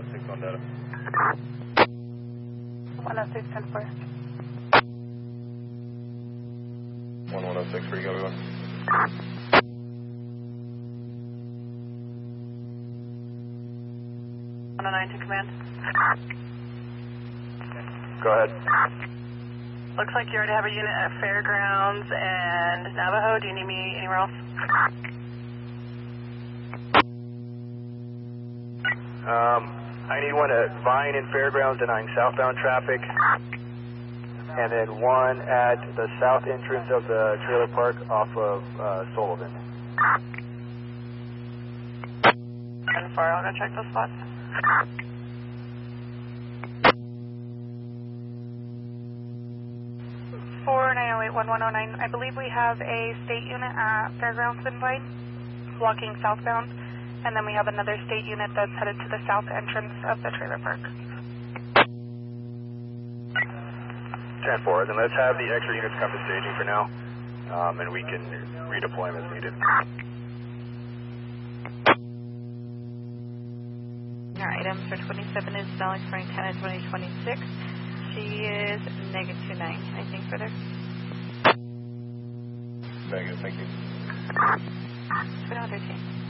106 on data. 106, 10-4. 1106, where you go, everyone? To command. Go ahead. Looks like you already have a unit at Fairgrounds and Navajo. Do you need me anywhere else? I need one at Vine and Fairgrounds denying southbound traffic, and then one at the south entrance of the trailer park off of Sullivan. 10-4, I'll go check those spots. 4908-1109. I believe we have a state unit at Fairgrounds and Vine, walking southbound, and then we have another state unit that's headed to the south entrance of the trailer park. 10-4, then let's have the extra units come to staging for now, and we can redeploy them as needed. Our items for 27 is Alex Frankana 2026. She is -29, I think, further. Negative, thank you. 2113.